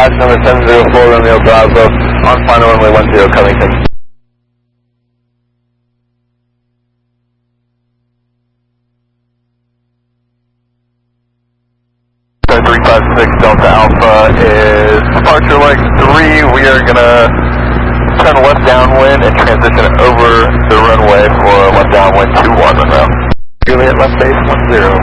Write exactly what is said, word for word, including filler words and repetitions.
Dodge number seven zero four Romeo Bravo on final runway one zero Covington. three five six Delta Alpha is departure leg three. We are going to turn left downwind and transition over the runway for left downwind two one Monroe. Juliet left base one zero.